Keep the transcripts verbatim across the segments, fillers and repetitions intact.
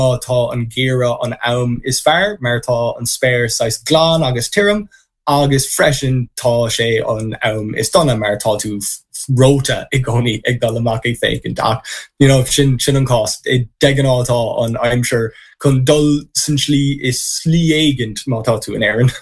tá an gira an am is fear mar tá an spéir sais glán agus tirim agus freisin tá sé an am is donna mar tá tú rota i gcónaí ag dul amach ag fécinn ach you know sin sin an cost i degan átá an I'm sure chun dul san slí is slí éigent má tá tú an éireann.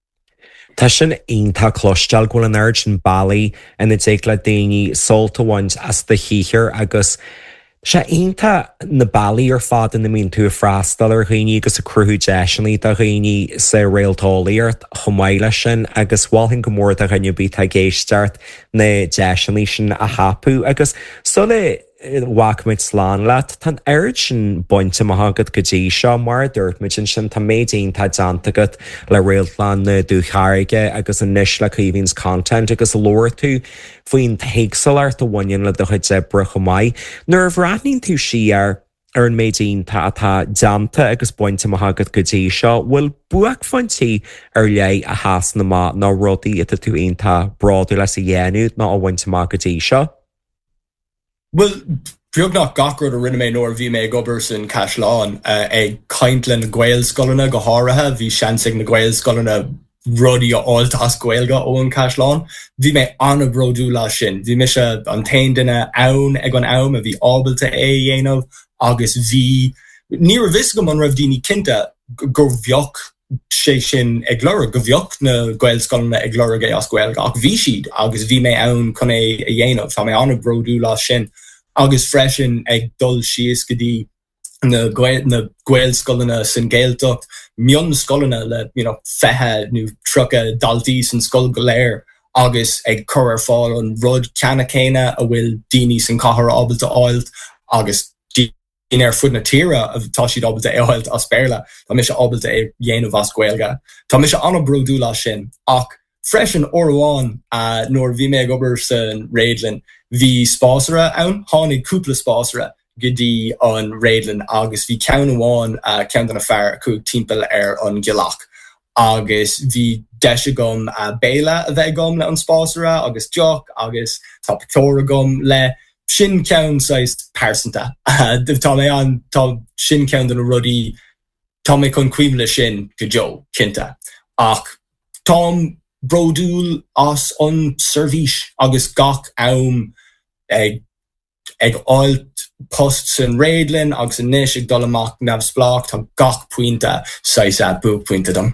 Tá sin aonanta cloisteáil go an air sin bailí ina dtéag le daoine soltahaint as de híhir agus sé aonanta na bailí ar fád in na mín tú a freastal ar dhaoine agus a cruthú deisinaí a dhaoine sa réaltálaíart chomáile sin agus bháilhinn go mór a rinne bí a géisteart na deisinaí sin a hapú agus sola Wackmid slán leat tan aird sin bointe maithagad go dtí seo mar dúirt muid sin sin tá méidíon tá deantagad le réaltláán na dúchairige agus an níos le chuhíns content agus lóir tú faoin théagsal do bhain le do chuid zebre go maiid. Nuair bhreathnín tú siar ar an méidíon tá atá deanta agus bointe maithagad go dtí seo bhfuil buach fantí ar lé a háas na má ná rudaí ita tú aonanta bráú leis a dhéanú ná a bhainte má go dtí seo. Well, Priog nach gacrod a rinne mé nor bhí mé gobar san Caisleán ag caintlen na Gael scolanna go háirithe, bhí seansig na Gael scolanna rudí a áilt as Gaelga ó an Caisleán. Bhí mé anna brodú lá sin. Bhí me se an tain duine ann ag an am a bhí ábalta é dhéanamh agus bhí ní a bhis go an raibh daoine cinnte gur bheoch sé sin ag glóra go bheoch na Gael scolanna ag glóra as Gaelga ach bhí siad agus bhí mé ann chun é a dhéanamh. Tá mé anna brodú lá sin. Agus freisin ag dul sios go dtí na Gael scolanna san Gaeltacht, mion scolanna le you know, fethe nó trucha daltaí san scoil go léir agus ag cur ar fáil an rud ceanna céine a bhfuil daoine san cathair ábalta áilt agus in ar fud na tíre a tá siad ábalta é áilt as péirle, tá mis se ábalta é dhéanamh as Gaelga. Tá mis se anna brodú lá sin ach freisin orháin uh, nóir bhí mé gobar san Réadlann hí spásara ann, tháinig cúpla spásara go dtí an Réadlann agus bhí ceann amháin uh, ceann an fearr chuig timpeall ar an Gilach. Agus bhí deise gom uh, béile a bheith gom le an spásara agus joch agus tá pictóra gom le sin ceann sais persanta. Uh, tá mé an tá sin ceann an rudí tá mé chun cuimhle sin go jo cinnte. Ach tám brodúil as an servís agus gach am ag ag áilt post san Réadlann agus an níos ag dul amach neamhsplach tá gach puinte sais a bú puinte dom.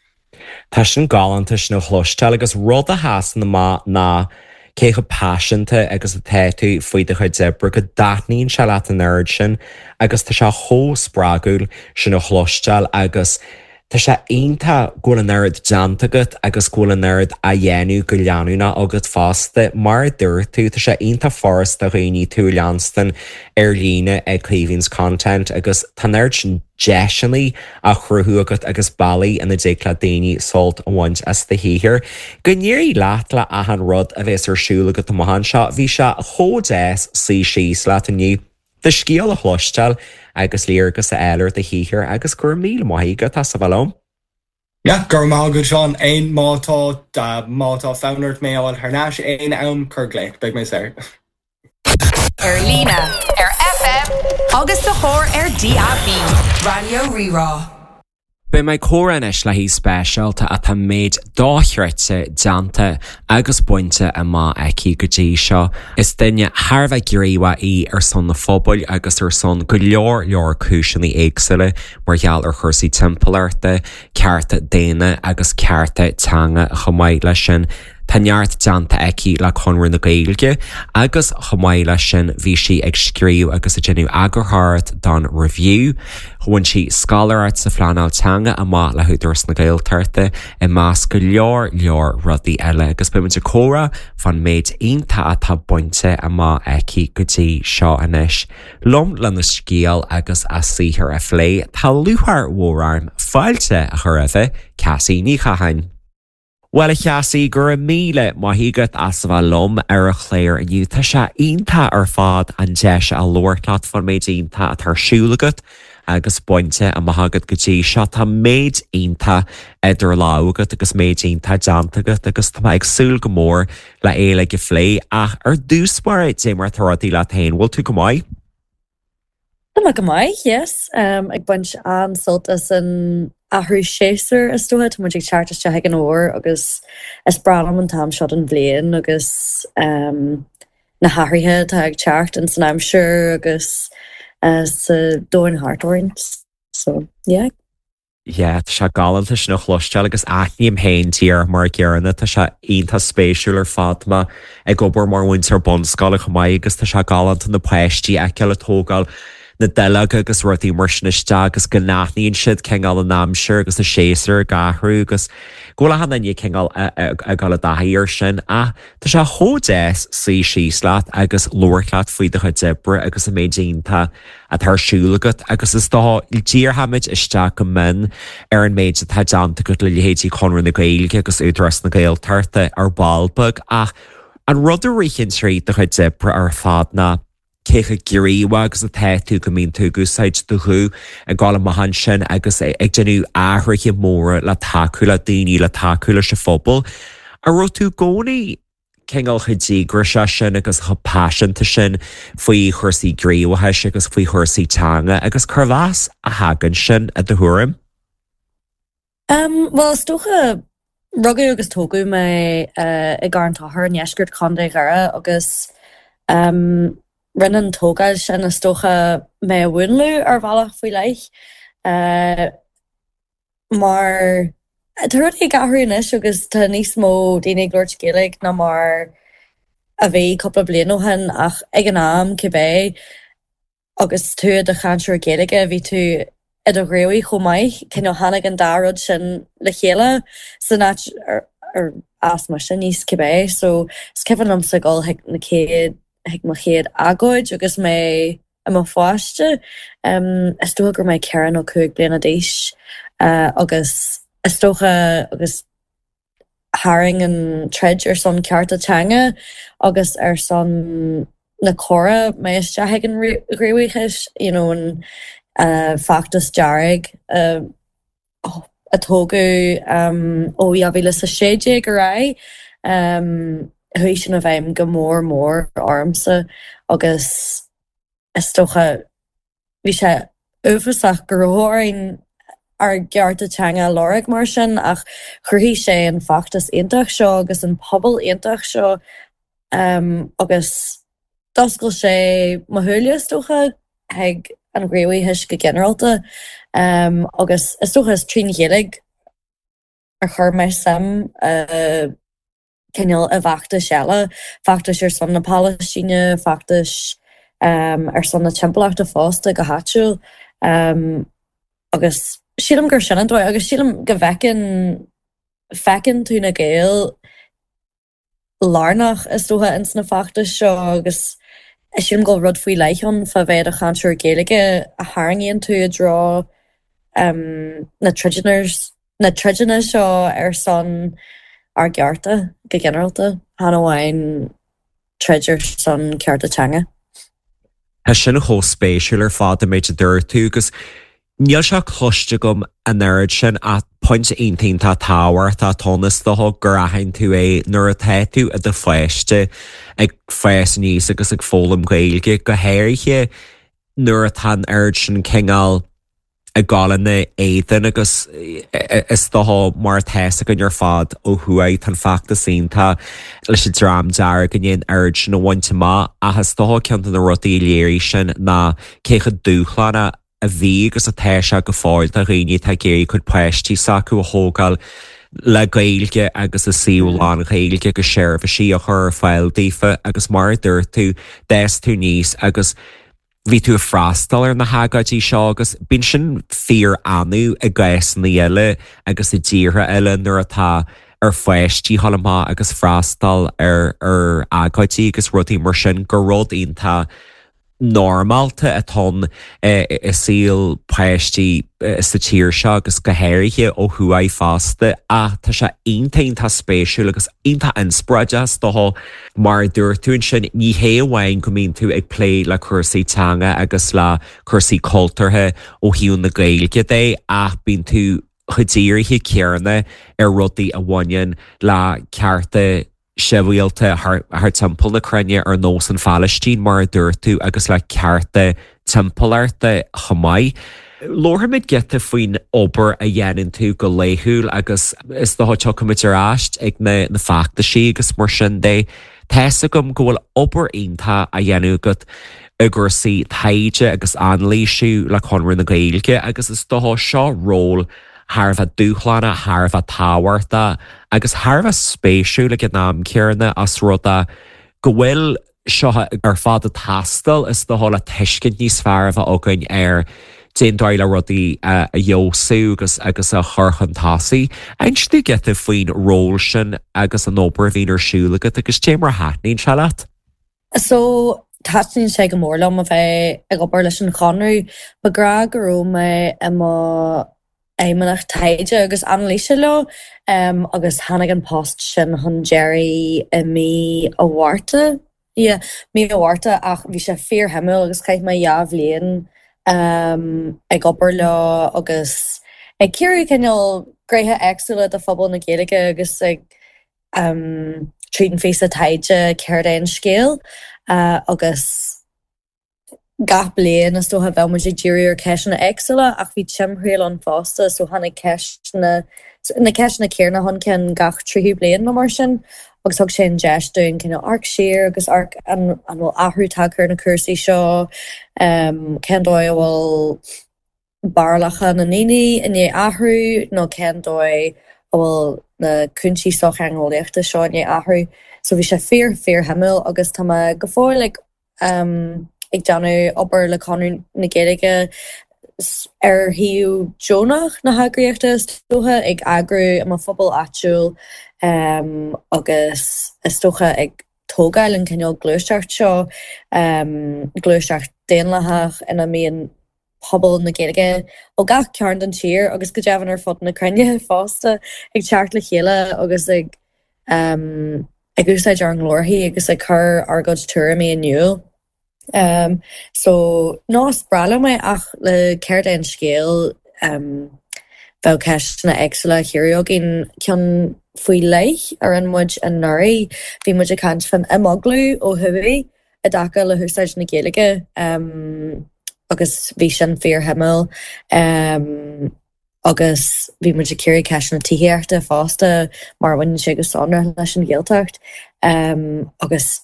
Tá sin galantas nó chluisteil agus rud a háas na má ná cé go passionanta agus a téitú faoi de chuid zebre go daithníonn se leat an nerd sin agus tá se thó sprágúil sin nó chluisteil agus tá sé aonanta gúil an nerd deantagat agus gúil an nerd a dhéanú go leanúna agad fásta mar dúir tú tá sé aonanta forras a réoní tú leanstan ar líne ag Cleveland's content agus tá nerd sin deisinaí a chruthú agat agus bailí ina déicla daoine solt amhaint as de híhir. Go níirí leat le ahan rud a bheits ar siúla go mohan seo, bhí se chódéis sí síos leat aniu. Tá scíal a chluisteil agus líargus a eilir de híhir agus gur míle maithíga tá sa bhom. Ja, gur má go seán ein mátá mátá fánart mé áil thnáis ein am curgléic beag mé sé. Ar lína, ar F M, agus a chóir ar D A B, Radio Rirá. Be mai córanis le hí spéisialta a tá méid dáithreite deanta agus buinte a má eici go dtí seo. Is duine tharbheith gríomha í ar son na phobal agus ar son go leor leor cúiseanna éagsile mar gheall ar chuirsaí timpplairta, cearta déine agus cearta teanga chomáid lei sin. Tá neart deanta eici le conran na Gaeilge agus chomáile sin bhí si ag scríú agus a genú agurthart don review. Bhain si scalarart sa fleanáil teanga a má le chuúdars na Gaeltarta i más go leor leor rudaí eile agus be muinte córa fan méid aonanta atá buinte a má eici go dtí seo inis. Lom le na scíal agus a saothar a phlé tá luthar mhórarm fáilte a chuirfeh Cassie ní chahain. Well, cheasí gur míle maithígad as bh lom ar a chléir aniu tá sé aonanta ar fád an deis a luirlaat fan méid aonanta a tarsúlagat agus buinte a maithagad go dtí seo tá méid aonanta idir lágad agus méid aonanta deantagat agus tá ag súil go mór le éile go phlé ach ar dús mar dé mar thoradí le tain bhfuil tú go maiid? Tá me go mai, yes. Um, ag buint an soltas an ahrú séir is stoha mu ag chartiste ag an óir agus is bram an tam shot an bblion agus um, na hairthe tá ag teart an san am sure agus uh, sa dóin harthaint. So, yeah. Yeah, tá se galanta sin nach chluisteil agus aithníam hain tíar mar gearna tá se onanta spéisiúil ar fadma ag gobar mar bhaint ar bonscáil go maiid agus tá se galanta na pleisttí ag ceile tógáil na deile agus ruirtaí mar siniste agus go náithníonn siad ceáil an námseir agus na séar gathhrú agus ggóla hanna ní ceáil a gal a dathíar sin a tá se thódéis sí síosleat agus luirlaat faoi de chu dibre agus a méidínta a tharsúlagat agus is dír haid iste go min ar an méid a deanta go le hétí conran na gailge agus útras na gail tarta ar balbag ach an rud a ricinn trí de chu dibre ar fadna cécha guríha agus a teú go mín tú gúsáid do chu a gála mahan sin agus ag genú áthraché móra le takeúla daoine le takeúla se fphobal. A ru tú gcónaí céall chudí gur se sin agus chupáisianta sin faoi chuirsaí gréomhathe agus faoi chuirsaí teanga agus chuhheas a hagann sin a do thuairim? Um, well, stocha rugú agus tógu me uh, i gar an táthir an eisgurt condé gara agus um, rinne tógáil sin is stocha mé bhúnlú ar bhealach faoi leith. Uh, mar tuair i gathúis agus tá níos mó daoine glúirt Gaeilge ná mar a bhí coppla bliain ó hen ach ag an am cibé agus tú a chaintúir Gaeilge bhí tú i do réí chomáid cin hána an dárod sin le chéile san ar, ar asma sin níos cibé, so scefan am sa gáil na céad ag mo chéad agóid agus mé am a fáiste um, is tócha gur mé cean ó cúig blian a déis uh, agus is tócha agus haring an treid ar son ceart atanga agus ar son na chora mé is de ag an réhuichis, you know, an uh, factus jarrig uh, oh, a tógu um, ó javíle sa séide go ra um, hui sin a bheim go mór mór armsa agus is tócha bhí sé ufaach gur hóirin ar geart atanga loreg mar sin ach chuirhí sé an factus intach seo agus an pobl intach seo um, agus dascail sé mahulias tócha ag an gréhuiis go generalta um, agus is tócha is trín Gaeilge ar chur mé sam uh, Kenil a bhachta seala, factus ar son na Palestine, factus um, ar son na timpachta fásta go hatúil um, agus sílam gur sin dóid agus sílam go bhecin fecin tú na Gael lárnach is tócha ins na factus seo agus is sílam go rud faoi leichon fa bheith a chaintúir Gaeilge a haingíonn tú a drá um, na triginers na trigine seo ar son ar gearta go generalta hána bhhain treidir son ceart atanga. Tá sin a hóspéisiúil ar fád a méid a dúir tú agus níl se cloiste gom a nerd sin a point aontainn tá táhar tá tónas doth gur ahainn tú é nuair a taitú a do fleiste ag fees níos agus ag fólam Gaeilge go héirche nuair a tá aird sin chéall a gálan na éan agus is doth mar theasa gan ar fad ó thuaid tan facta sínta leis sé drám dear gan dhéon aird sin bhainte má a has doth ceanta na rudaí léirí sin na cécha dúchlanna a bhí agus a theise go fáil a rií tá géirí chud pleisttí sacu a thógáil le Gaeilge agus a síúláán Gaeilge go séirbh sí a chur fáil dífa agus mar dúir tú déas tú níos agus bhí tú a freastal ar na hagadtí seo agus bín sin fíor anú a gais na eile agus i ddíre eile nuair atá ar foiisttí tholamá agus freastal ar ar agadtí agus rudí mar sin go rud onanta normalta atá is síl pleisttí sa tíir seo agus go héirithe ó thuaidh fásta a tá sé aontainn tá spéisiúil agus onanta inspraide doth mar dúir tún sin ní héamhhain go mín tú ag plé le chuirsaí teanga agus le chuirsaí cultartha ó hiún na Gaeilge é ach bín tú chudíirithe cearna ar rudaí a bhaineann le cearta sibhialta th timpeall na Cruinne ar nós an Palestine mar dúir tú agus le cearta timpplairta chamaid. Lorhamid get a faoin obair a dhéanann tú go léithúil agus is do háte cumidir ráist ag na na facta sí agus mar sin dé Tesa gom go bhfuil obair aonanta a dhéanú go a gursaí taide agus anlíisiú le conran na Gaeilge agus is do seo ról Tharbh dúchlána, Tharbh táhairta agus Tharbh spéisiú le go nám cearna as ruda go bhfuil seo ar fad a tastal is do hála tuiscin níos fearh agan ar Déan dáile rudaí a dheosú agus agus a churchan tasaí. Einstú get a faoin ról sin agus an obair bhíon ar siúlagat agus té mar háithnín se leat? So táisnín sé go mórlam a bheith ag obair leis an chonrú, ba gra go róma am éimeach taide agus anlíise le um, agus hannig an post sin chun Jerry i mí óhharrta. Yeah, mí óhharrta ach bhí sé fíor himimiil agus caiith mai jaamh líon um, ag obair le agus ag céirí cineal greithe éagsúla a phobal na Gaeilge agus ag um, trídan fééis a taide ceir é an scéal uh, agus gap léon is tótha bheith muid ddíirí ar ceisina éagsúla ach bhí timthrial an fásta so hanna ceisna na ceisna céarna hon cin gach tríú bliain nó mar sin agus thug sé an deistún cinna arc siar agus arc an bhfuil athhrú tagchar na cuasaí seo um, cén dóid bhfuil barlacha na naoine in é athhrú nó cén dóid bhfuil na cuintí sochangolaíochta seo in é athhrú so bhí sé fear fear himimiil agus tá go fóil like, um, ag deanú obair le conú na Gaeilge ar hiú Jonach na hagraíochta tócha ag agrú am a phobal atúil um, agus is tócha ag tógáil an cineal glúisteart seo um, glúisteart déanlathach ina míon pobl na Gaeilge ó gach cearn den tír agus go deavan ar fod na crunne fásta ag teart le chéile agus ag um, ag úsáid ar an glórthaí agus ag chur argad túra mí aniu. Um, so nás brala mai ach le ceir an scéal um, bheith ceisna éagsúla chéireog in cean faoi leith ar an muid an nuirí bhí muid a cant fan imoglu ó thuí a dacha le húsáid na Gaeilge um, agus bhí sin fear himimiil um, agus bhí muid a céirí ceisna tíhéarta fásta mar bhain sé go sonra leis an Gaeltacht um, agus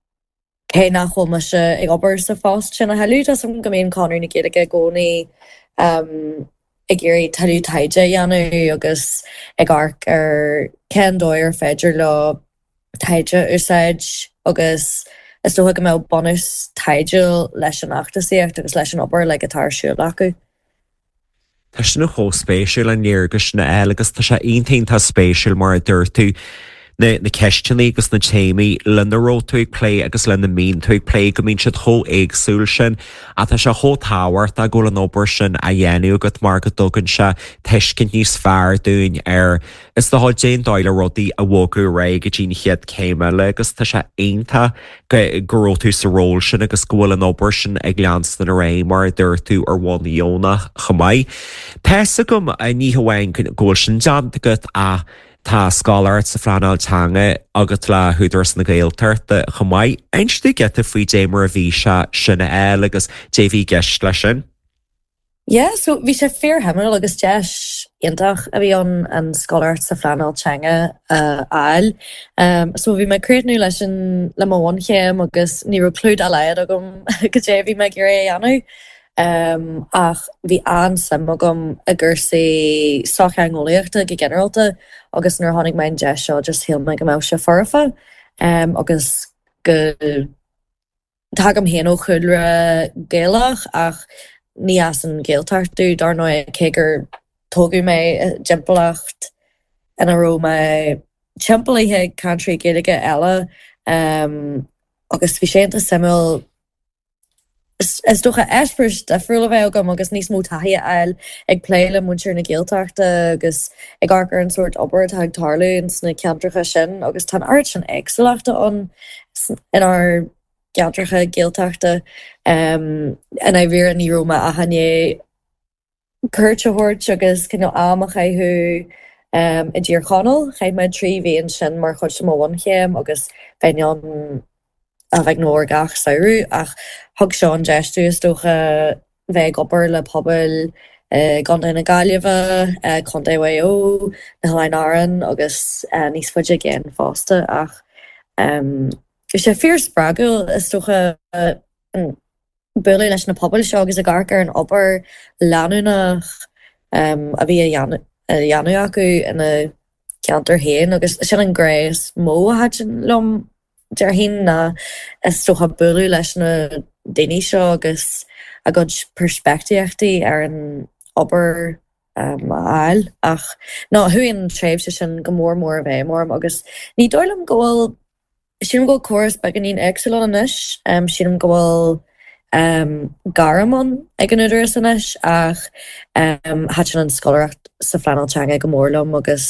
Cé nachhol me se ag obair sa fást sin a heú as an gomén conú na Gaeilge gcónaí um, ag géirí talú taide dhéanú agus ag arc ar cén dóir ar féidir le taide úsáid agus is dótha go mé bonus taide leis an achtasaíocht agus leis an obair le atá siúil acu. Tá sin na hóspéisiúil an níorgus na eile agus tá sé aontainnta spéisiúil mar a dúir tú na na ceistinaí agus na téimi lena ró tú ag play agus lena mín tú ag play go mín siad thó éagsúil sin a tá se thó táhairt a ggóla an obair sin a dhéanú go mar go dógann se tuiscin níos fearr dúin ar is do háid déon dáile rudaí a bhógu ré go dtína chiad céime le agus tá se aonanta goró tú sa ról sin agus ggóla an obair sin ag leanstan a ré mar dúir tú ar bháin Iona chamaid. Pesa gom a ní hamhain ggóil sin deanta go a Tá scáirt sa Phleanáil agus le thuúdars na Gaeltart a chamaid einstú get a faoi démar a bhí se sinna eile agus dé bhí geist lei sin? Yeah, so bhí sé fear himimiil agus deis iontach a bhí an an scáirt sa Phleanáil uh, ail. Um, so bhí me cruúitnú leis sin le mhanchéim agus ní clúd a leiad agam go dé bhí me gur é anú. Um, ach bhí an sam agam a gursaí sochangolaíochta go generalta agus nuair tháinig main de seo just héal me go mé se forfa um, agus go tagam héanó chuúra géalach ach ní as an Gaeltartú dar nó cé gur tógu mé jimpelacht in a ró me timpplaithe country Gaeilge eile um, agus bhí sé simúil Is, is toch a espers de frule bheith agam agus níos mó taithí eil ag pléile muintir na Gaeltachta agus ag arcar an sort obair ag tarlú na ceantracha sin agus tá airt sin éagsúlaachta an in our ceantracha Gaeltachta um, en I bhíar an ní Roma a hané cuirtehoirt agus cinna amach chu um, i ddír chanal chaid me trí bhíon sin mar chuid sem bhanchéim agus féin a bheith nóir gach saoú ach thug seán deistú is tócha bheith gopur le pobl gan na Gaillimhe chun é ó na Halainn Aran agus níos fuide géan fásta ach gus sé fear spragul is tócha buí leis na pobl seo agus a garcar an opair leanúnach a bhí dheanú acu ina ceantar héin agus sin an gréis mó a sin lom dear hín na is tócha buú leis na daoine seo agus a god perspectíochtaí ar an obair áil ach ná thuíon tréimhte sin go mór mór a bheith mór agus ní dóilm gohfuil sin go choras be gan níon exile anis sin gohfuil garamon ag an úidir sanis ach hat sin an scolareacht sa Flannelteanga go mórlam agus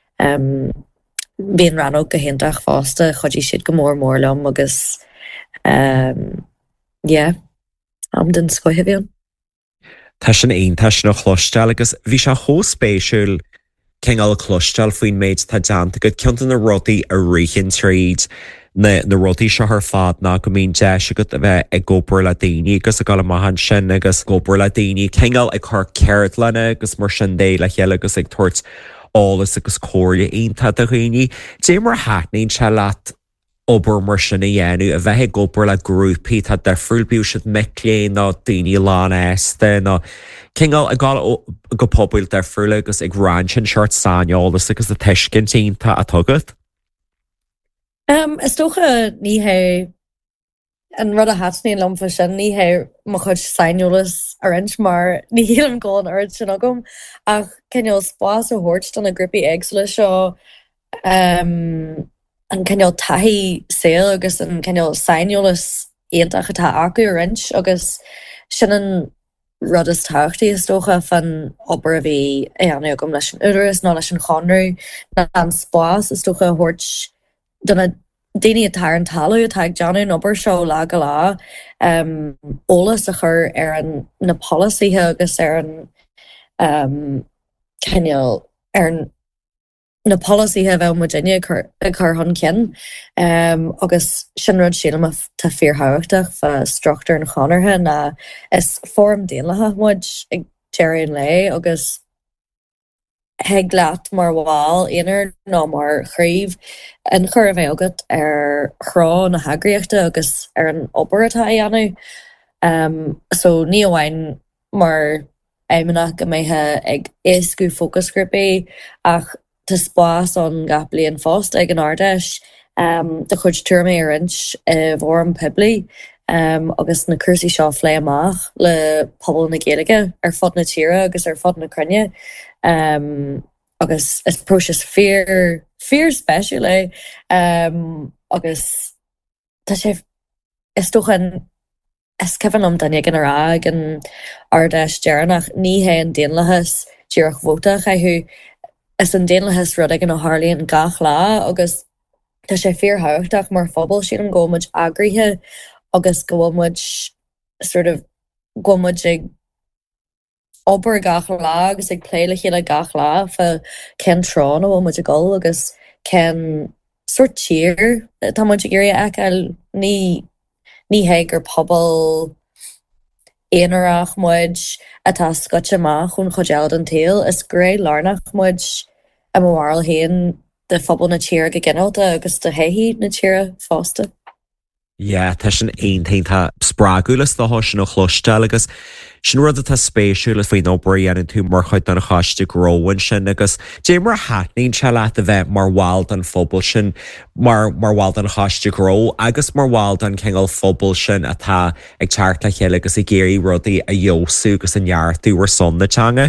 bíon ranó go héntaach fásta chodí siad go mór mórlam agus yeah am den scoithebíon. Tá sin aonanta sin ó chlosisteil agus bhí se thóspéisiúil céingáil chlosisteil faoin méid tá deanta go ceantar na rudaí a richen tríd na na rudaí seo th fad ná go mín de se go a bheith ag gopur le daoine agus a gáil maihan sin agus gopur le daoine céingáil ag chu ceart lena agus mar sin dé le chéile agus ag tuairt álas agus cóirla aonanta a dhaoine. Dé mar hánaín se leat obair mar sinna dhéanú a bheith gopur le grúpaí tá defriúil bíú siad micléin ná daoine lán éasta ná céingáil a gáil go poblbul defriúla agus ag ran sin seart sáineolalas agus a tuiscin tínta a tugad. Um, is tócha ní he an rud a hatnaí lomfa sin ní he mo chud sáineolalas a rint mar ní hílam gáin ard sin agam ach ceneol spás a hort don a grúpaí éagsúla seo um, an ceneol taithí saoil agus an ceneol sáineolalas aontacha tá acu a rint agus sin an rud is táchtaí is tócha fan obair a bhí éanú agam leis an úras ná leis an chonrú na an spás is tócha a hort donna daoine atá an talú atá ag deanú an obair seo lá go lá um, ólas a chur ar an na policíthe agus ar an um, ceneol ar an na policíthe bheith Virginia a chur hon cin um, agus sin rud sílam tá fíorthaíochtach fa struchtúr an chonartha na is form déalathe muid ag Jerry an lei agus heag leat mar bháil inar ná mar chríomh an chur a bheith agat ar chrá na hagraíochta agus ar an obair atá dhéanú um, so ní amháin mar éimeannach go méthe ag éascú focusgrúpaí ach tá spás an gap bliain fást ag an Ardais um, de chuid tuairmé ar rint uh, bhór an pibli um, agus na cuasaí seo flé amach le pobl na Gaeilge ar fod na tíre agus ar fod na crunne um, agus is próis fear fear special é um, agus tá sé is tóchan is cean am daine gan ará an Ardais dearnach ní hé an déanalachas díoch bhótach a chu is an déanalachas rud ag an Harlaíon gach lá agus tá sé fíorthaíochtach mar phobal siad an gomid agríthe agus gomuid sort of gomid ag obair gach lá agus ag pléile chéile gach lá fa cen trán ó muid a gáil agus cen sort tír tá muid géir ag ní ní héag gur pobl éanaach muid atá scote amach chun chodead an taal is gré lárnach muid am bhharil héan de phobal na tíre go gginálta agus de héhí na tíre fásta. Yeah, tá sin aontainnta sprágúlas do sin ó chlosisteil agus sin rud atá spéisiúlas faoin obair an tú mar chuid an chaiste gróhain sin agus dé mar hánaín se leat a bheith mar bháil an phobal sin mar mar bháil an chaiste gró agus mar bháil an chéingáil phobal sin atá ag teart le chéile agus i géirí rudaí a dheosú agus an neartú ar son na teanga.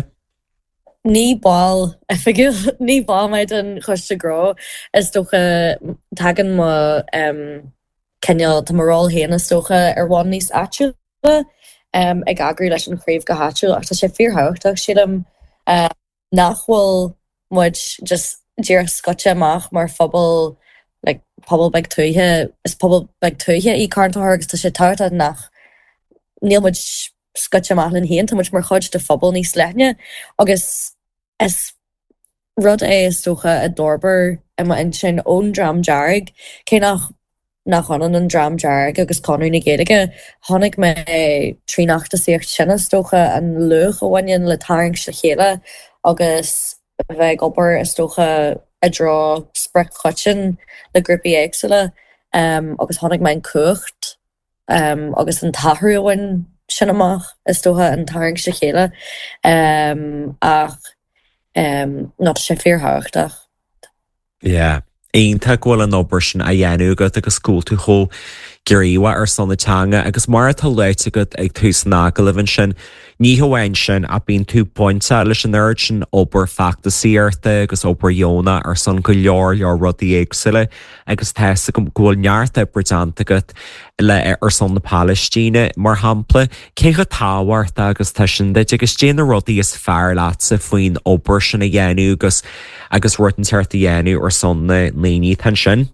Ní báil a fiú ní bá maid an chaiste gró is dócha tagan má um, ceneal tá marráil héana stocha ar bháin níos áitiúla um, ag agrú leis an chríomh go háitiúil ach tá sé fíorthaíochtach siadam uh, nachhfuil muid just dír scote amach mar phobal like, pobl beag tuaithe is pobl beag tuaithe í carntáir agus tá sé táirta nach níl muid scote amach len héan tá muid mar chuid de phobal níos leithne agus is rud é is stocha a dorbar am in sin ón dram dearg cé nach nach chonan an dram dearg agus conú na géige tháinig me tríachta síocht sinna stocha an luch óhain le taing sa chéile agus bheith opair is stocha a dro sprech chotin le grúpi éagsile um, agus tháinig me an cuacht um, agus an tathúhain sin amach is stocha an taing sa chéile um, ach um, ná sé fearthach. Yeah. Aonanta ghfuil an obair sin a dhéanú agat agus scúil tú cho guríomha ar sanna teanga agus mar atá leit agat ag tús ná go lihann sin ní hamhain sin a bíon tú pointe leis an nerd sin obair feachta síarta agus obair dheona ar san go leor leor rudaí éagsúile agus theasta go ghfuil neartta bridanta agat le ar san na Palestíne mar hampla cécha táhairta agus tuisinde agus déana rudaí is fearr lása faoin obair sin a dhéanú agus agus rutain teirta dhéanú ar san na líní tan sin.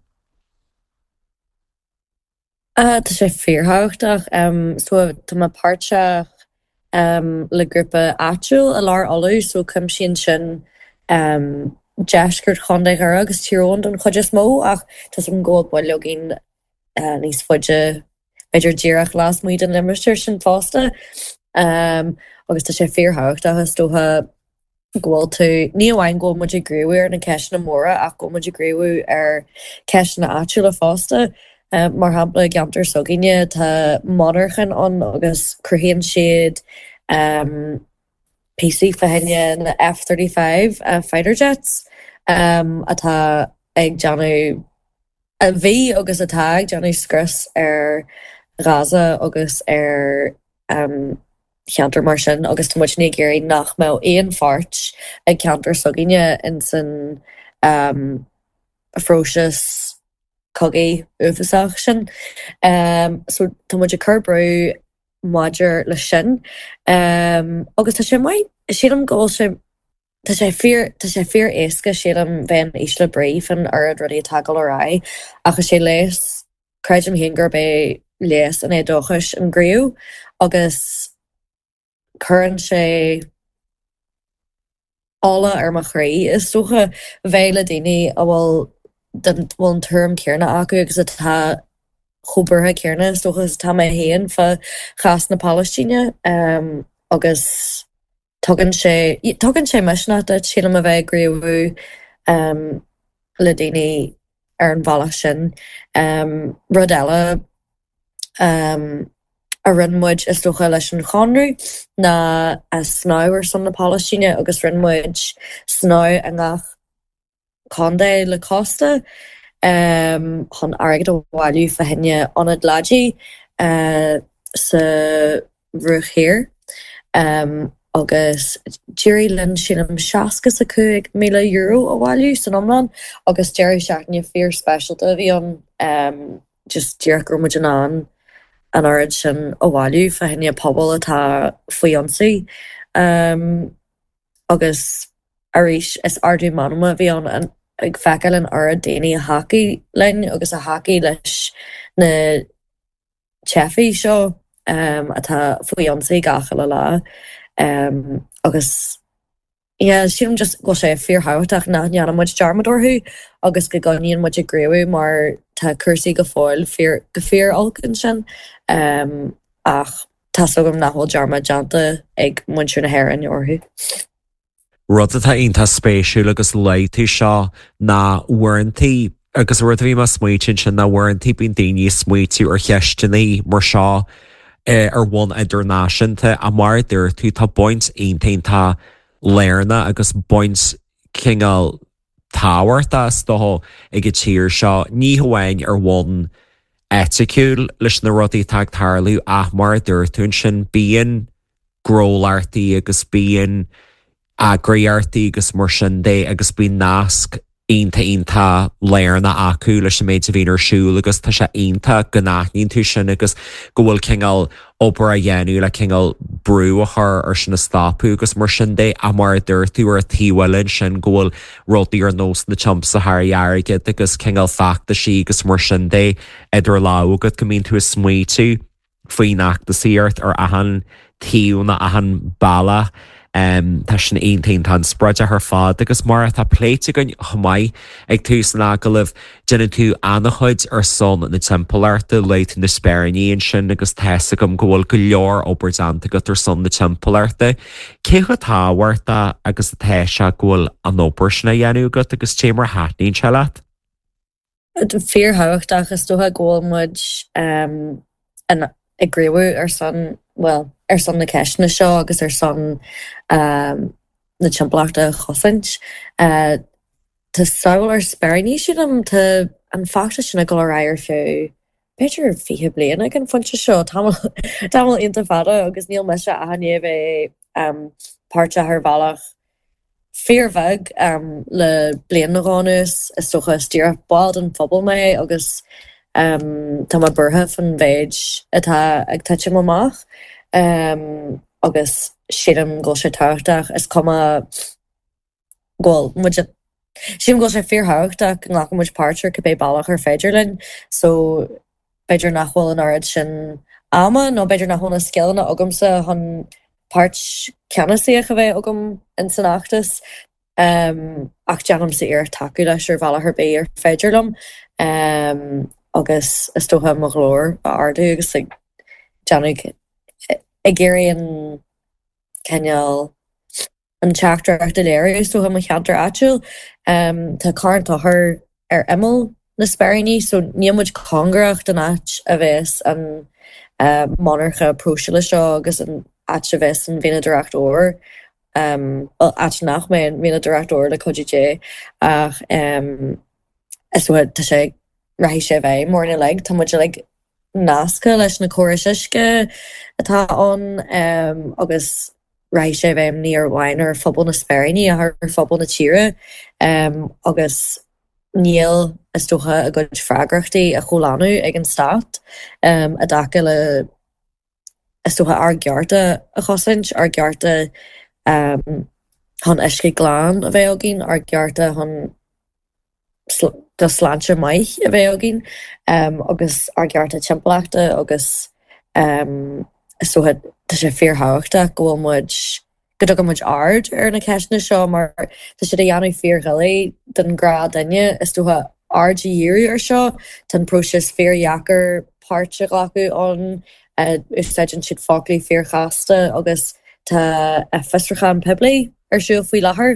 Uh, tá sé fearhachtach um, so tá má páirteach um, le grúpa áitiúil a lár olú so cum sin sin um, deisgurt chundaigh ar agus tíróin don chuide mó ach tá an ggó buil gin uh, níos fuide beidir díireach las muid an limerister sin fásta um, agus tá sé fearhachtach agus tótha ghfuil tú ní bhhain go muid grúir na ceis na móra ach go muid grúú ar ceis na áitiúil a fásta. Uh, mar hapla geantar soginne tá monarchan an agus cruhéan siad um, P C fahinne na F thirty-five uh, fighter jets um, atá ag deanú a bhí agus atá ag deanú scrus ar Gaza agus ar um, cheantar mar sin agus tá muid ní géirí nach mé éon fart ag ceantar soginne in san um, atrocious cogaí uafasach sin. Um, so tá muid a curbrú maidir le sin. Um, agus tá sé mai siad am gáil sé tá sé fear tá sé fear éasca siad am bhein ísle bríomh an ar rudí tagal ará agus sé leis creid am hén gur bé leis an é dóchas an gríú agus chuann sé ála ar mar chraí is socha bhéile daoine a bhfuil den bhfuil an term cearna acu agus atá chobartha cearna stochas tá mé héan fa chas na Palestíne um, agus tugann sé tugann sé meisna a sílam a bheith gréú um, le daoine ar an bhela sin um, rud eile um, a rinmuid is stocha leis an chonrú na a snáir san na Palestíne agus rinmuid sná a ngach Condé le Costa um, chun agad a bháilú fahinne anad láidí uh, sa ruchéir um, agus Jerry Lynn sinam seacas a chuig míle euro a bháilú san omlan agus Jerry seachne fear specialta bhí an um, just dearc muid an an an arid sin a bháilú fahinne pobl atá faoionsaí um, agus aríis is ardú manama bhí an an ag fecail an ar a déine a hockey lein agus a hockey leis na chefií seo um, atá faoionsaí gacha le lá um, agus yeah, siadm just go sé fearthhachtach na neanna muid dearmadorthú agus go ganíon muid a gréú mar tá cursaí go fáil fear go fear alcan sin um, ach tá sogam nachhol dearma deanta ag muintú na hair an orthú. Rud atá onanta spéisiú agus leitú seo na warranty agus rud bhí mar smuoitin sin na warranty bíon daoine smuoitiú ar cheistinaí mar seo ar bhain idirnáisiúnta a mar dúir tú tá buint aontainnta léirna agus buint cinál táhairta dó ag go tíir seo ní hamhain ar bhain eticiúil leis na rudaí tag tarlú ach mar dúir tún sin bíon grólartaí agus bíon agraíartaí agus mar sin dé agus bí nasc aonanta aonanta léirna acu leis sem méid a bhíon ar siúil agus tá sé aonanta go nachníonn tú sin agus go bhfuil cinál obair a dhéanú le cinál brú a chur ar sin na stopú agus mar sin dé a mar dúir tú ar tíhhailinn sin go bhfuil rudaí ar nós na chumps a tharaigid agus cinál feachta sí agus mar sin dé idir lá agad go mbíonn tú is smuo tú faoin nachta síart ar ahan tíú na ahan balla um, tá sin aontainn tan spreide ar fád agus mar tá pléite gon chomáid ag tús ná go leh dénne tú anchuid ar son na timpplairta leit na spéirníon sin agus teessa gom gohfuil go leor obairdananta go tar son na timpplairta. Cé go táhairta agus a teise ghfuil an opair sinna dhéanú go agus témar hánaín se leat? Fear haughtach is stocha ggóil muid um, an agréú ar san well ar san na ceisna seo agus ar san um, na timpplaachta chosaint. Uh, Tá saoil ar spéirní sin am tá an facta sinna go rair fiú Beiidir fihe bliana ag an funse seo tamil inta fada agus níl me se ahanéh um, páirte ar bhealach fearveg um, le blian naránis is stocha stír bád an fphobal mé agus um, tá ma burtha fan bhéid atá ag tuite amach um, agus siadam go sé táchtach is cuma ggóil muid Sim go sé fearhachtach nach muid páirtir go bé bailach ar féidirlinn, so beidir nachhfuil an airad sin ama nó beidir nachhfuil na scéalna agamsa hon páirt ceannasaíoch a bheith agam in san achtas um, ach deanam sa ar taú leis ar bhealach ar bé ar féidirlam um, agus is tócha mo glór a ardú agus like, deannig i ggéirí an ceal an teachtar ach de léir so ha ma cheantar atúil um, tá cáint áthair ar imil na spéirní so nímuid congraach den at a bheits an uh, monarcha próisiile seo agus an at a bheits an bhína director um, well, at nach mé an bhína director le codé ach um, is wat tá sé rahí sé bheith mór na le tá muid le nasca leis na choirisiisce atá an um, agus Rai sé bheith níor bhain ar phobal na spéirní a ar phobal na tíre um, agus níl is tócha a go freigrachtaí a choláú ag an stát um, a daca le is tócha ar gearta a chosaint ar gearta um, hon isci glán a bheith agin ar gearta hon sl do sláinte maith a bheith agin um, agus ar gearta timpplaachta agus um, is tócha tá sé fearhaachta gohfuil muid go dtugad muid ard ar na ceisna seo mar tá si a dhéanú fear galé den gra daine is tócha ard dhéirí ar seo tan próis fearheachar páirte acu an úsáidan siad fáclaí fearchasta agus tá festracha an pebli ar siú faoi láthair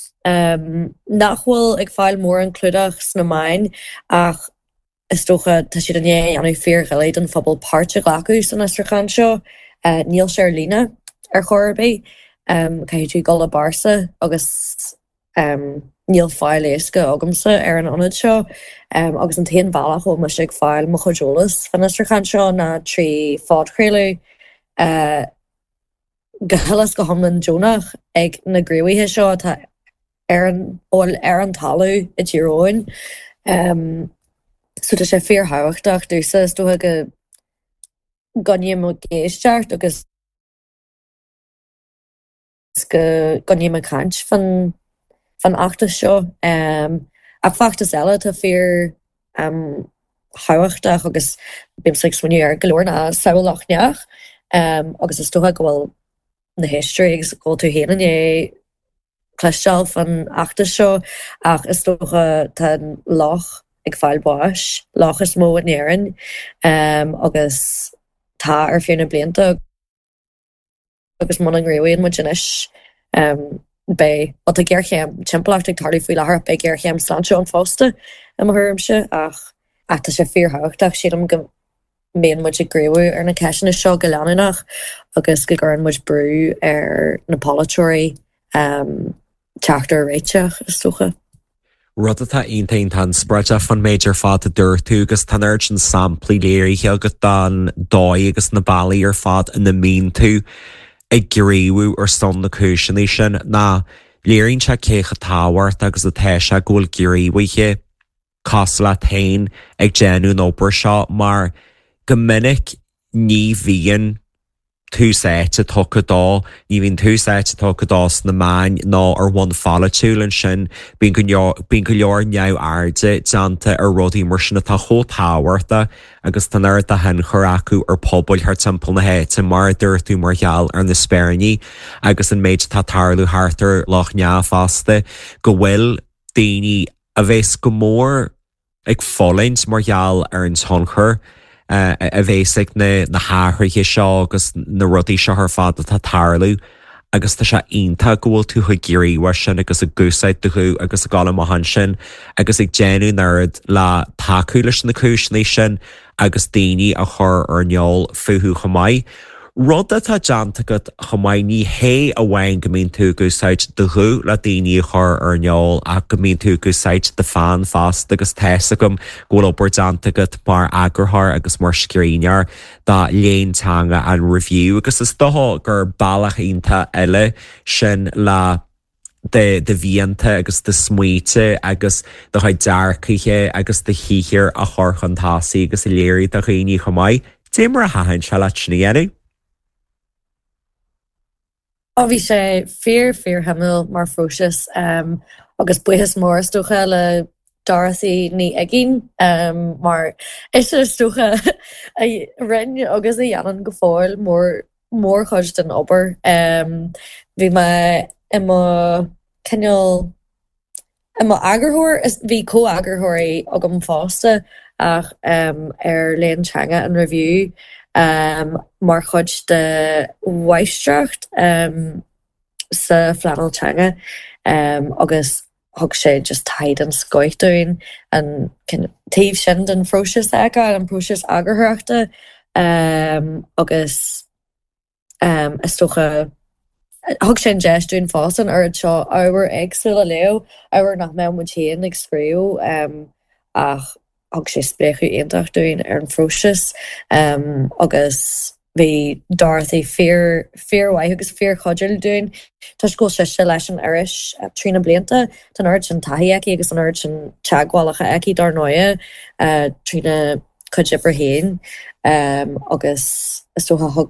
um, nachhfuil ag fáil mór an clúdach sna main ach is tócha tá siad an dhéanú fear galé den phobal páirte acu san astrachan seo Uh, Níl sé lína ar choirbé um, cai tú go le barsa agus um, níl fáil éasca agamsa ar an anad seo um, agus an taon bhealach ó mu ag fáil mo chojólas fan astrachan seo na trí fádcréilú uh, gohelas go homlan Jonach ag na gréuithe seo tá ar an óil ar an talú i dtíróin um, so tá sé fearhaachtaach dúsa is dótha go gonne mo géisteart agus go gonne mo cant fan fan achta seo um, ach fachtas eile tá fear um, haachtaach agus bim six muú ar golóir na saoach neach um, agus is tócha gohfuil na history agus go tú héanaan é cléisteáil fan achta seo ach is tócha tan lách ag fáil báis lách is mó an éan um, agus tá ar fiúna blianta agus man an gréhhaon mu inis um, bei wat a ggéirchéim timpplacht ag tarlí faoi lethir be ggéirchéim sláinte an fásta am thuirmse ach ata sé fearhaachtaach siad am go méon muid agréú ar na ceisina seo go leananach agus go gur an muid brú ar na polytóirí um, teachtar réiteach is tócha. Rud atá aontainn tan spreide fan méidir fad a dúir tú agus tan airt an samplaí léirithe agus don dóid agus na bailí ar fad in na mín tú ag gréú ar son na cúisinaí sin ná léironn se cécha táhairt agus a teise ghfuil gréúithe cos le tain ag déanú nó opair seo mar go minic ní bhíon tú séite tucha dá, ní bhín tú séite tucha dás na main ná ar bhain fallúlan sin bín go leor neu airde deanta ar rudaí mar sinna tá chótáhairta agus tá air a hen chur acu ar poblbal thar timp na héite mar dúirtú mar gheall ar na spéirní agus an méid tá tarlú háartar lech neá fásta go bhfuil daoine a bheits go mór ag fálaint mar gheall ar an tonchur Uh, a bhéigh na na háthraithe seo agus na rudaí seo th fad tá tarlú agus tá se onanta ghfuil tú chu géiríhha sin agus a gúsáid do chu agus a gála mohan sin agus ag déanú nerd le taú leis na cisné sin agus daoine a chur ar neol futhú chomáid. Rudda tá deanta go chomáid ní hé a bhhain go mín tú gúsáid do chu le daoine chur ar neol a go mín tú gúsáid de fan fast agus teessa gom ghfuil obair deanta go mar agurthir agus mar scrínear dá léontanga an review agus is dóth gur bailach onanta eile sin le de de bhíanta agus de smuoite agus do chuid dearcaithe agus de híhirir a chorchantásaí agus i léirí a chuoine chomáid. Dé mar a hahann se le sníanú? A bhí sé fear fear hamil mar fróis um, agus buchas mór stocha le Dorothy ní agin um, mar is stocha a rinne agus a dhéanaan go fáil mór mór chuid den obair. Um, bhí me ima ceol ima agurthóir is bhí có-agurthirí agam fásta ach um, ar léontanga an review. Um, mar chuid de Weistracht um, sa Flanneltanga um, agus thug sé just taid an scoithúin an taobh sin den fróis aige an próis agurthachta um, agus um, is stocha thug sé geistún fásan ar seo ábhar agsúla leo ábhar nach mé mu chéan ag scríú um, ach ag sé spléchu éintach doin ar an fróis um, agus bhí Dorothy fear fearhaith agus fear chodil doin Tás go se se leis an iris uh, trína blianta tan ard an taí eici agus an ard an teaghálacha eici dar nóia uh, trína chudibhar héin um, agus istócha thug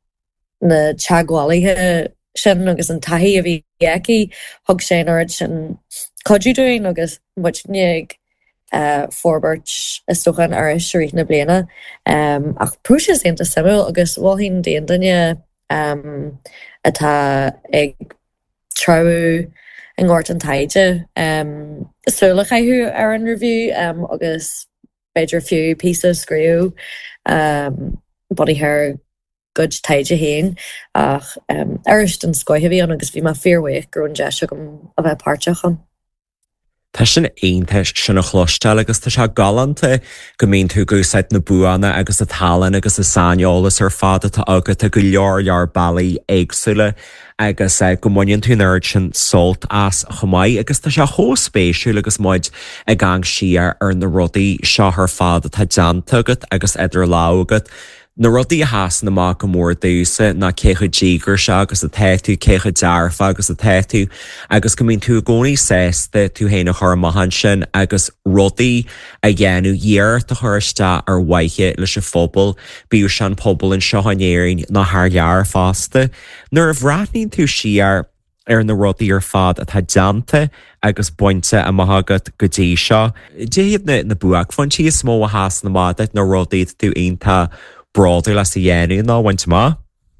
na teaghálathe sin agus an taí a bhí eici thug sé an ard sin codú doin agus muitnig Uh, Forbert is toch an ar siúna bliana um, ach prúis éanta samú agus bhhín déon danne um, atá ag trú an gáirt an taide um, Súla chaithú ar an review um, agus beidir fiú pí scríú um, bodíthir good taide héin ach um, airist an scoithehí an agus bhí má fearhaith grún de gom a bheith páirteachan. Tá sin aontais sin na chlostal agus tá se galanta go mín tú gúsáid na buanna agus a talan agus a sáneolalas ar fada tá agat a go leorlear bailí éagsúla agus go maion tú nerd sin solt as chomáid agus tá se hóspéisiú agus muid a gang siar ar na rudaí seo ar fada tá deanta agat agus idir lágad. Na rudaí a hásan amach go mór dúsa na cécha ddígur se agus a teitú cécha dearfa agus a teitú agus go mín tú gcónaí sésta tú héna chur mahan sin agus rudaí a dhéanú dhéar a thuiriste ar waithe leis a fphobal bíú sean pobl in seohanéiring na th lear fásta. Nuair a bhreathníonn tú siar ar na rudaí ar fad a tá deanta agus buinte a maithagad go dtí seo. Déad na, na buach fan tí is smó a hásan na máid na rudaí tú aonanta broadú leis a dhéanú ná bhaint má?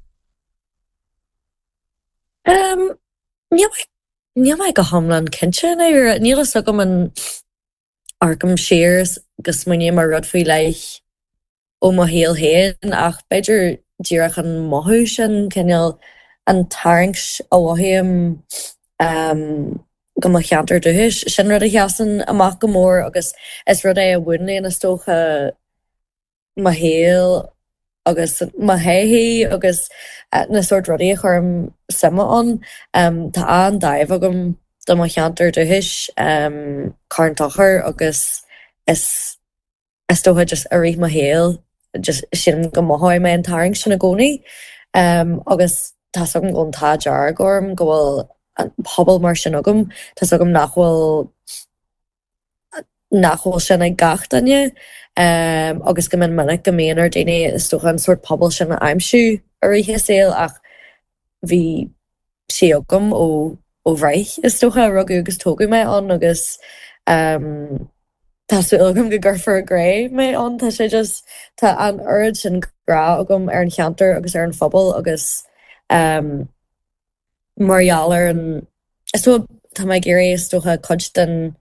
Um, Níl me go hamlan cinse na níl so go an arcam sirs gus muine mar rud faoi leich ó má héal héin ach beidir díreach an mothú sin cinneal an tarings a bhhaim um, go má cheantar dúis sin rud a cheasan amach go mór agus is rud é a bhuina na stócha má héal agus má héhí agus uh, na sort rudí chum sama an um, tá an daimh agam do má cheantar dúis um, carntachar agus is is tócha just a rih má héal just sin go máthid me an taring sin na gcónaí um, agus tá agam gón tá dear gom go bhfuil pobl mar sin agam tá agam nachhfuil nachhfuil sin ag gach danne um, agus go min minic go méonar daine is tócha an sort pobl sin na aimsú a ríthe saoil ach bhí sé agam ó ó bhreich is stocha rugú agus tógu mé an agus um, Tású ilgam go ggurfar a gré mé an tá sé just tá an urge sin gra agam ar an cheantar agus ar an phobal agus um, marialler an so tá mé géir is stocha cod den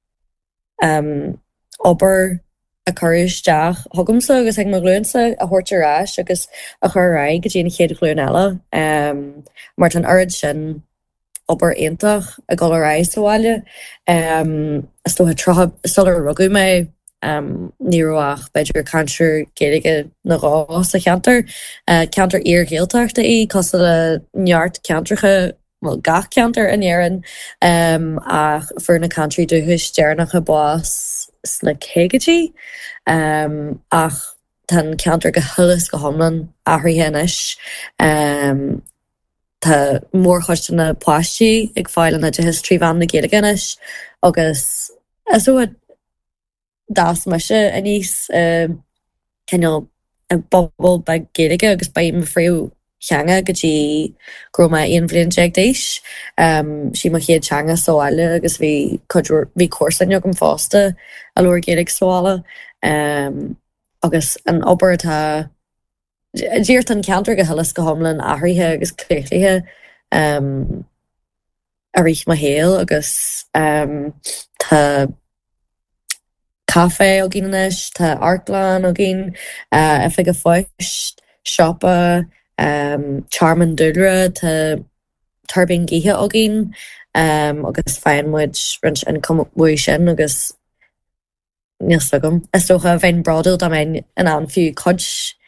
um, obair a choiristeach thugamsa agus ag mar glúnsa a thuirtarráis agus a chur ra go dtíana chéad glún eile um, mar an urge sin obair aintach a go ra sáile um, is sto tro solar rugú mé um, níroach beidir cancer géige na rá sa cheantar uh, ceantar ar géalteachta í cos a neart ceantracha well gach ceantar in éan um, ach fur na country dúhus dearnach a bás sna céigetí um, ach tan ceantar go thulas go homlan athraíhéis um, Tá mór chuistena páistí ag fáil na de history van na géigeis agus is ó das meise a níos ceol an bobbal be géige agus ba im friú cheanga gotí groma on bblion ag déis si mar chéad teanga sáile agus bhí bhí cuasan jog an fásta a leir géig sála agus an obair tá Díirt an ceantar go helas go homlan ahraithe agus cléithlithe um, a rích ma héal agus um, tá cafe ó gíis, tá artlan ó gin uh, a fi go foist, shoppa, um, charman dúdra, tá turbin gíthe ó gin um, agus féinmuid rint an cumú sin agus níos agam. Is tócha bhain bradal am an an fiú cod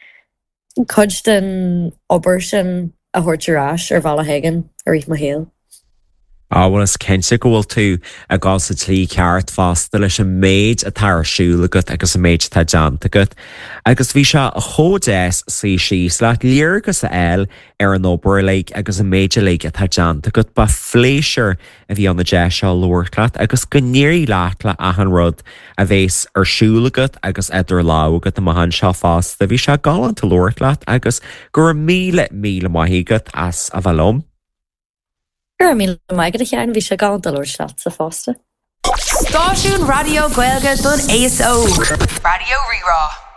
Cod den obair sin a thuirtarráis ar bhela hagan a rích ma héal. Áhfuil is cinnte go bhfuil tú a gás a tlí ceart fásta leis an méid a tarsúla agat agus a méid tá deanta agat. Agus bhí se a chódéis sí síos le líorgus a eil ar an obair le agus a méide le a tá deanta agat ba phléisiir a bhí an na de seo luirlaat agus go níirí leat le a an rud a bhés ar siúlagat agus idir lá agat a mahan seo fásta bhí se galant a luirlaat agus gur míle míle maithígat as a bhelum. Gur mí maigad a chean bhí se gáil dalúir slaat sa fásta. Stáisiún Radio Gaeilge don A S O. Radio Rirá.